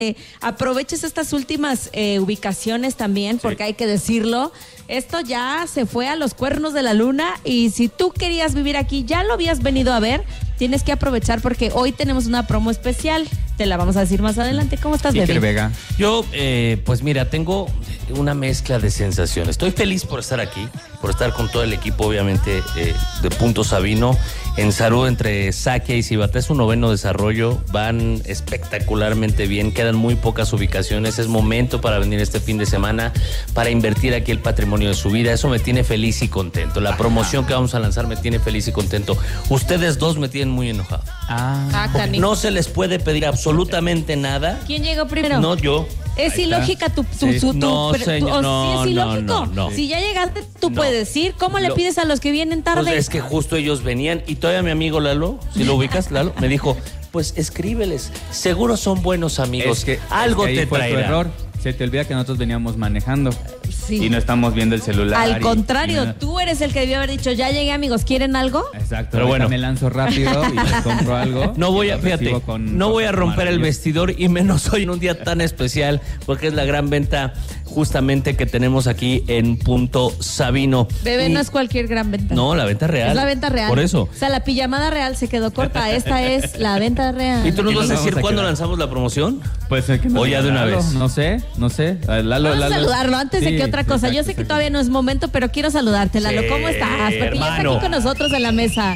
aproveches estas últimas ubicaciones también, porque hay que decirlo, esto ya se fue a los cuernos de la luna y si tú querías vivir aquí, ya lo habías venido a ver, tienes que aprovechar porque hoy tenemos una promo especial, te la vamos a decir más adelante. ¿Cómo estás, Iker bebé? Vega. Yo, pues mira, tengo una mezcla de sensaciones. Estoy feliz por estar aquí, por estar con todo el equipo, obviamente, de Punto Sabino. En Sarú, entre Saquia y Cibatá, es un 9º desarrollo. Van espectacularmente bien, quedan muy pocas ubicaciones. Es momento para venir este fin de semana, para invertir aquí el patrimonio de su vida. Eso me tiene feliz y contento. La promoción que vamos a lanzar me tiene feliz y contento. Ustedes dos me tienen muy enojado. Canijo. No se les puede pedir absolutamente nada. ¿Quién llegó primero? No, yo. Es ilógica tu No, señor, sí, es ilógico. no. Si ya llegaste, tú No. puedes decir. ¿Cómo le pides a los que vienen tarde? Pues es que justo ellos venían y todavía mi amigo Lalo, si lo ubicas, Lalo, me dijo, pues escríbeles, seguro son buenos amigos, algo ahí te fue tu traerán. error. Se te olvida que nosotros veníamos manejando Sí. y no estamos viendo el celular. Al y contrario, nada. tú eres el que debió haber dicho, ya llegué, amigos, ¿quieren algo? Exacto, Pero bueno. me lanzo rápido y les compro algo. No voy a, y lo recibo fíjate, con no voy a cosas romper el maravillosas. vestidor y menos hoy en un día tan especial, porque es la gran venta justamente que tenemos aquí en Punto Sabino. Bebé, Y- no es cualquier gran venta. No, la venta real. Es la venta real. Por eso. O sea, la pijamada real se quedó corta. Esta es la venta real. ¿Y tú nos Aquí vas a nos decir vamos a cuándo quedar. lanzamos la promoción? Pues que nos O ya de una Lalo, vez. No sé. Vamos a saludarlo antes de que otra cosa. Yo sé que todavía no es momento, pero quiero saludarte, Lalo. Sí, ¿Cómo estás? Porque ya está hermano. aquí con nosotros en la mesa.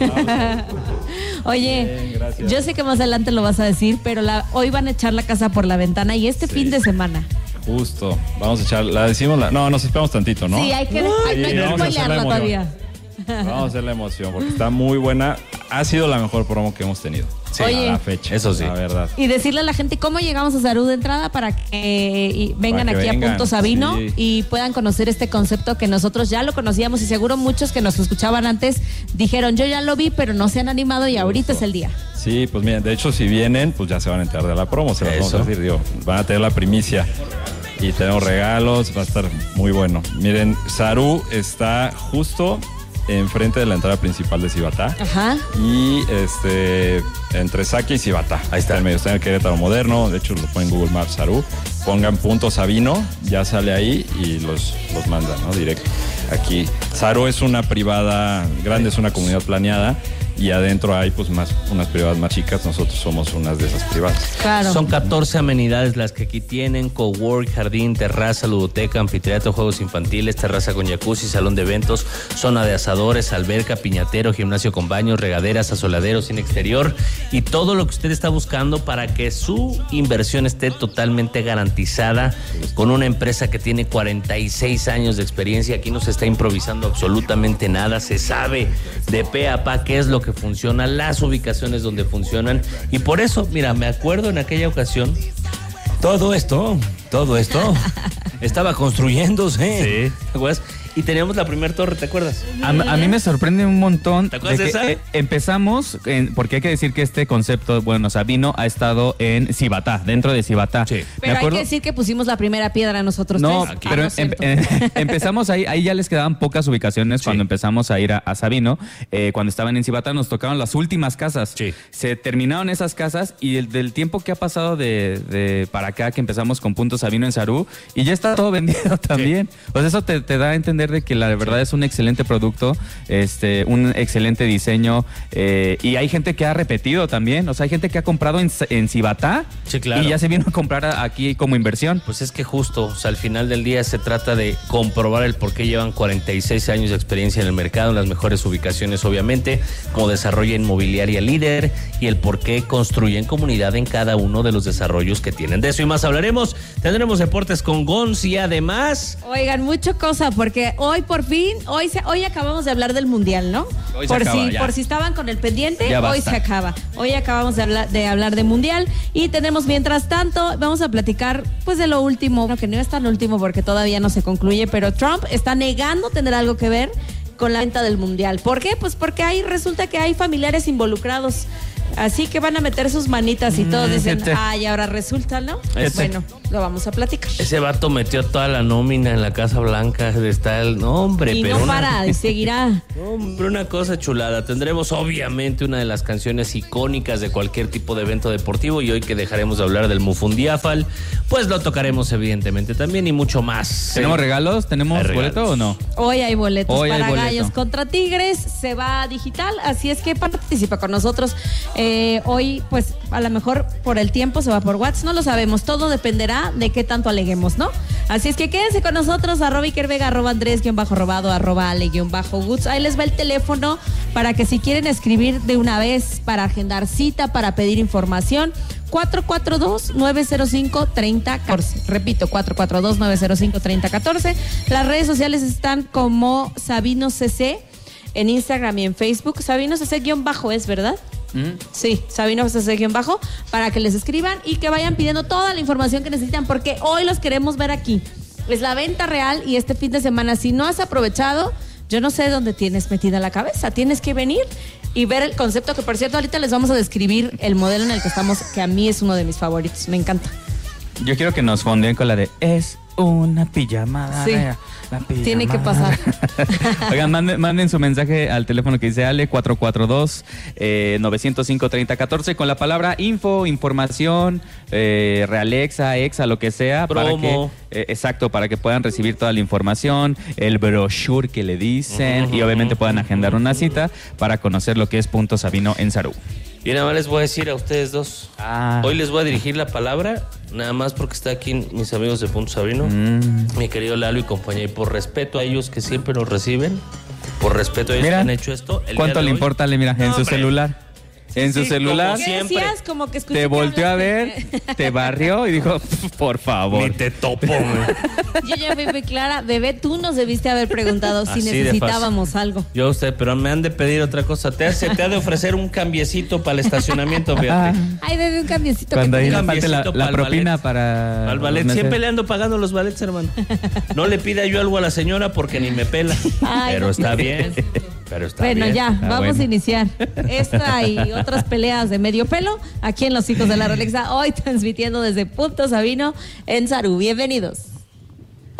Oye, Bien, gracias. yo sé que más adelante lo vas a decir, pero hoy van a echar la casa por la ventana y este fin de semana. Justo, vamos a echar, la decimos, no, nos esperamos tantito, ¿no? Sí, hay que no hay que vamos a hacer la spoilearla emoción. todavía. Vamos a hacer la emoción porque está muy buena. Ha sido la mejor promo que hemos tenido. Sí. Oye. A la fecha. Eso sí. La verdad. Y decirle a la gente cómo llegamos a Sarú de entrada para que vengan Para que aquí a vengan, Punto Sabino sí. y puedan conocer este concepto que nosotros ya lo conocíamos y seguro muchos que nos escuchaban antes dijeron, yo ya lo vi, pero no se han animado y ahorita es el día. Sí, pues miren, de hecho si vienen, pues ya se van a enterar de la promo, se las vamos a Eso. decir, digo, van a tener la primicia. Y tenemos regalos, va a estar muy bueno. Miren, Sarú está justo enfrente de la entrada principal de Cibatá. Ajá. Y entre Saquia y Cibatá. Ahí está en medio, está en el Querétaro Moderno. De hecho, lo ponen en Google Maps Sarú. Pongan Punto Sabino, ya sale ahí y los mandan, ¿no? Directo. Aquí. Sarú es una privada grande, es una comunidad planeada. Y adentro hay pues unas privadas más chicas. Nosotros somos unas de esas privadas. Claro. Son 14 amenidades las que aquí tienen: cowork, jardín, terraza, ludoteca, anfiteatro, juegos infantiles, terraza con jacuzzi, salón de eventos, zona de asadores, alberca, piñatero, gimnasio con baños, regaderas, asoladero, cine exterior y todo lo que usted está buscando para que su inversión esté totalmente garantizada con una empresa que tiene 46 años de experiencia. Aquí no se está improvisando absolutamente nada, se sabe de pe a pa qué es lo que funciona, las ubicaciones donde funcionan y por eso, mira, me acuerdo en aquella ocasión, todo esto estaba construyéndose. Sí. ¿Te acuerdas? Y teníamos la primera torre, ¿te acuerdas? A mí me sorprende un montón. ¿Te acuerdas de esa? Empezamos, porque hay que decir que este concepto, bueno, Sabino ha estado en Cibatá, dentro de Cibatá. Sí. Pero hay que decir que pusimos la primera piedra nosotros No, tres. pero no es cierto. empezamos ahí ya les quedaban pocas ubicaciones cuando empezamos a ir a Sabino. Cuando estaban en Cibatá nos tocaron las últimas casas. Sí. Se terminaron esas casas y del tiempo que ha pasado de para acá, que empezamos con Punto Sabino en Sarú, y ya está todo vendido también. Pues eso te da a entender de que la verdad es un excelente producto, un excelente diseño, y hay gente que ha repetido también. O sea, hay gente que ha comprado en Cibatá. Sí, claro. Y ya se vino a comprar aquí como inversión. Pues es que justo, o sea, al final del día se trata de comprobar el por qué llevan 46 años de experiencia en el mercado, en las mejores ubicaciones, obviamente, como desarrolla inmobiliaria líder y el por qué construyen comunidad en cada uno de los desarrollos que tienen. De eso y más hablaremos. Tendremos deportes con Gonz y además... Oigan, mucha cosa, porque hoy por fin, hoy acabamos de hablar del Mundial, ¿no? Hoy se acaba, ya. Por si estaban con el pendiente, Ya hoy basta. se acaba. Hoy acabamos de hablar de Mundial y tenemos, mientras tanto, vamos a platicar pues de lo último, bueno, que no es tan último porque todavía no se concluye, pero Trump está negando tener algo que ver con la venta del Mundial. ¿Por qué? Pues porque resulta que hay familiares involucrados Así que van a meter sus manitas y todos dicen, ay, ahora resulta, ¿no? Bueno, lo vamos a platicar. Ese vato metió toda la nómina en la Casa Blanca de estar el nombre, y pero no para, y seguirá. Hombre, una cosa chulada. Tendremos obviamente una de las canciones icónicas de cualquier tipo de evento deportivo, y hoy que dejaremos de hablar del Mufundiafal, pues lo tocaremos evidentemente también y mucho más. ¿Tenemos regalos? ¿Tenemos boleto o no? Hoy hay boletos Hoy para hay boleto. Gallos contra Tigres, se va digital, así es que participa con nosotros. Hoy, pues, a lo mejor por el tiempo se va por WhatsApp, no lo sabemos, todo dependerá de qué tanto aleguemos, ¿no? Así es que quédense con nosotros, @IkerVega, @Andrés_Robado, @Ale_Goods. Ahí les va el teléfono para que si quieren escribir de una vez, para agendar cita, para pedir información, 442-905-3014. Repito, 442-905-3014. Las redes sociales están como Sabino CC en Instagram y en Facebook. Sabino CC_ es, ¿verdad? Sí, Sabino CC_ para que les escriban y que vayan pidiendo toda la información que necesitan, porque hoy los queremos ver aquí. Es la venta real y este fin de semana, si no has aprovechado, yo no sé dónde tienes metida la cabeza. Tienes que venir y ver el concepto, que por cierto ahorita les vamos a describir el modelo en el que estamos, que a mí es uno de mis favoritos, me encanta. Yo quiero que nos fondeen con la de es una pijamada. Sí. Tiene que pasar. Oigan, manden su mensaje al teléfono que dice Ale, 442-905-3014 con la palabra info, información, Realexa, Exa, lo que sea. Promo. Exacto, para que puedan recibir toda la información, el brochure que le dicen y obviamente puedan agendar una cita para conocer lo que es Punto Sabino en Sarú. Y nada más les voy a decir a ustedes dos. Hoy les voy a dirigir la palabra, nada más porque está aquí mis amigos de Punto Sabino, mi querido Lalo y compañía, y por respeto a ellos que siempre nos reciben, por respeto a ellos que han hecho esto. ¿Cuánto le importa? Mira, en su celular. En su celular. ¿Qué decías? Como que escuché te que volteó a hablaste. ver, te barrió y dijo, por favor. Ni te topo, güey. Yo ya fui muy clara, bebé, tú nos debiste haber preguntado si Así de necesitábamos algo. Yo usted, pero me han de pedir otra cosa. Te ha de ofrecer un cambiecito para el estacionamiento, fíjate. Ay, bebé, un cambiecito. Cuando que ahí te- le falte la Cambiecito pa'l propina ballet. para... Al ballet, los siempre meses. le ando pagando los ballets, hermano. No le pida yo algo a la señora porque ni me pela. Ay, Pero no. está bien. Pero está Bueno, bien. ya, vamos bueno. a iniciar esta y otras peleas de medio pelo aquí en Los Hijos de la Rolexa, hoy transmitiendo desde Punto Sabino en Sarú. Bienvenidos.